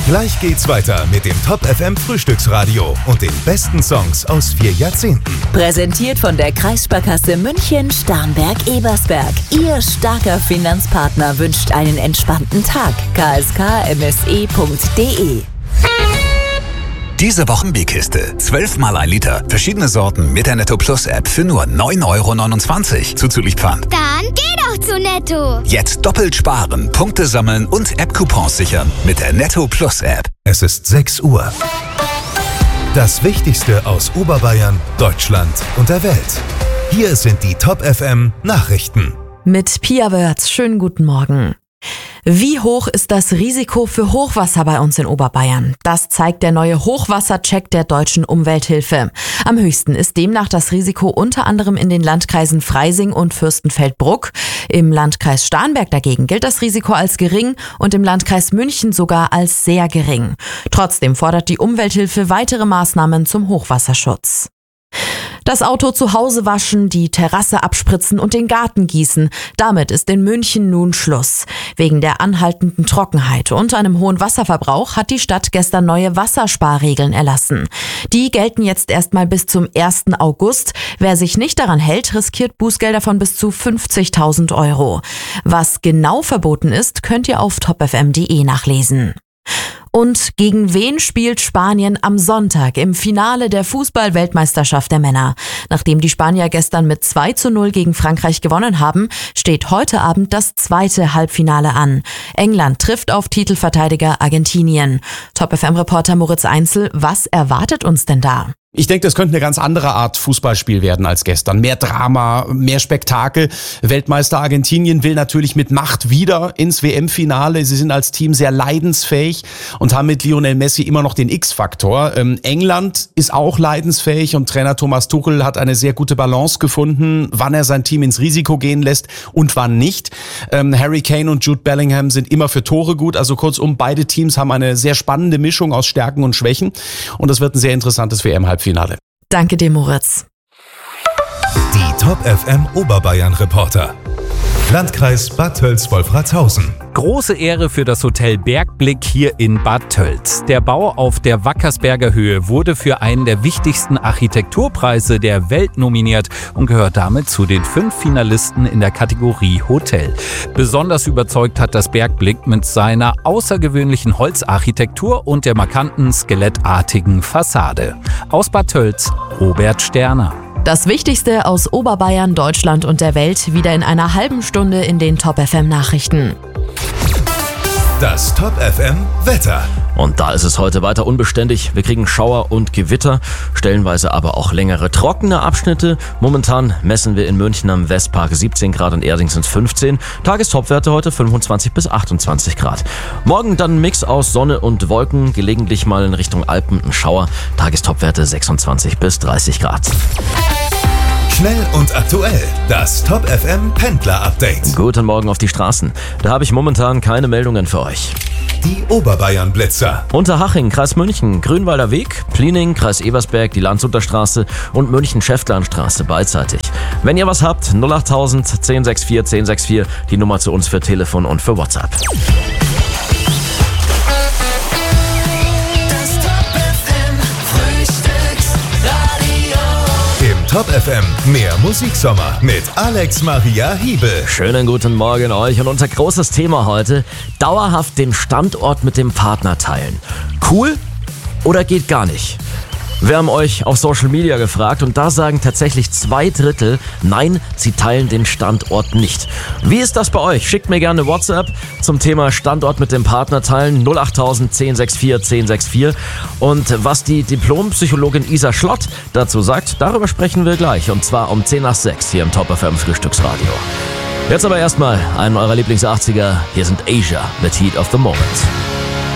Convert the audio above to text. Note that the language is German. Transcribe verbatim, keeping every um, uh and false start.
Gleich geht's weiter mit dem Top F M Frühstücksradio und den besten Songs aus vier Jahrzehnten. Präsentiert von der Kreissparkasse München Starnberg-Ebersberg. Ihr starker Finanzpartner wünscht einen entspannten Tag. k s k m s e punkt d e. Diese Wochenbierkiste. zwölf mal ein Liter. Verschiedene Sorten mit der Netto Plus App für nur neun Euro neunundzwanzig. Zuzüglich Pfand. Dann geh doch zu Netto. Jetzt doppelt sparen, Punkte sammeln und App-Coupons sichern mit der Netto Plus App. Es ist sechs Uhr. Das Wichtigste aus Oberbayern, Deutschland und der Welt. Hier sind die Top F M Nachrichten. Mit Pia Wörz. Schönen guten Morgen. Wie hoch ist das Risiko für Hochwasser bei uns in Oberbayern? Das zeigt der neue Hochwassercheck der Deutschen Umwelthilfe. Am höchsten ist demnach das Risiko unter anderem in den Landkreisen Freising und Fürstenfeldbruck. Im Landkreis Starnberg dagegen gilt das Risiko als gering und im Landkreis München sogar als sehr gering. Trotzdem fordert die Umwelthilfe weitere Maßnahmen zum Hochwasserschutz. Das Auto zu Hause waschen, die Terrasse abspritzen und den Garten gießen. Damit ist in München nun Schluss. Wegen der anhaltenden Trockenheit und einem hohen Wasserverbrauch hat die Stadt gestern neue Wassersparregeln erlassen. Die gelten jetzt erstmal bis zum ersten August. Wer sich nicht daran hält, riskiert Bußgelder von bis zu fünfzigtausend Euro. Was genau verboten ist, könnt ihr auf top f m punkt d e nachlesen. Und gegen wen spielt Spanien am Sonntag im Finale der Fußball-Weltmeisterschaft der Männer? Nachdem die Spanier gestern mit zwei zu null gegen Frankreich gewonnen haben, steht heute Abend das zweite Halbfinale an. England trifft auf Titelverteidiger Argentinien. Top F M-Reporter Moritz Einzel, was erwartet uns denn da? Ich denke, das könnte eine ganz andere Art Fußballspiel werden als gestern. Mehr Drama, mehr Spektakel. Weltmeister Argentinien will natürlich mit Macht wieder ins W M-Finale. Sie sind als Team sehr leidensfähig und haben mit Lionel Messi immer noch den X-Faktor. Ähm, England ist auch leidensfähig und Trainer Thomas Tuchel hat eine sehr gute Balance gefunden, wann er sein Team ins Risiko gehen lässt und wann nicht. Ähm, Harry Kane und Jude Bellingham sind immer für Tore gut. Also kurzum, beide Teams haben eine sehr spannende Mischung aus Stärken und Schwächen. Und das wird ein sehr interessantes W M-Halbfinale. Finale. Danke dir, Moritz. Die Top F M Oberbayern Reporter. Landkreis Bad Tölz-Wolfratshausen. Große Ehre für das Hotel Bergblick hier in Bad Tölz. Der Bau auf der Wackersberger Höhe wurde für einen der wichtigsten Architekturpreise der Welt nominiert und gehört damit zu den fünf Finalisten in der Kategorie Hotel. Besonders überzeugt hat das Bergblick mit seiner außergewöhnlichen Holzarchitektur und der markanten skelettartigen Fassade. Aus Bad Tölz, Robert Sterner. Das Wichtigste aus Oberbayern, Deutschland und der Welt wieder in einer halben Stunde in den Top F M Nachrichten. Das Top F M Wetter. Und da ist es heute weiter unbeständig. Wir kriegen Schauer und Gewitter, stellenweise aber auch längere trockene Abschnitte. Momentan messen wir in München am Westpark siebzehn Grad und Erding sind es fünfzehn. Tagestopwerte heute fünfundzwanzig bis achtundzwanzig Grad. Morgen dann ein Mix aus Sonne und Wolken, gelegentlich mal in Richtung Alpen ein Schauer. Tagestopwerte sechsundzwanzig bis dreißig Grad. Schnell und aktuell, das Top F M Pendler Update. Guten Morgen auf die Straßen. Da habe ich momentan keine Meldungen für euch. Die Oberbayern Blitzer. Unterhaching, Kreis München, Grünwalder Weg, Plining, Kreis Ebersberg, die Landshuter Straße und München-Schäftlarnstraße beidseitig. Wenn ihr was habt, null acht tausend zehn sechs vier zehn sechs vier, die Nummer zu uns für Telefon und für WhatsApp. Top F M, mehr Musiksommer mit Alex Maria Hiebel. Schönen guten Morgen euch und unser großes Thema heute, dauerhaft den Standort mit dem Partner teilen. Cool oder geht gar nicht? Wir haben euch auf Social Media gefragt und da sagen tatsächlich zwei Drittel, nein, sie teilen den Standort nicht. Wie ist das bei euch? Schickt mir gerne WhatsApp zum Thema Standort mit dem Partner teilen, null acht tausend zehn sechs vier zehn sechs vier. Und was die Diplompsychologin Isa Schlott dazu sagt, darüber sprechen wir gleich und zwar um zehn nach sechs hier im Top F M Frühstücksradio. Jetzt aber erstmal einen eurer Lieblings-achtziger, hier sind Asia mit Heat of the Moment.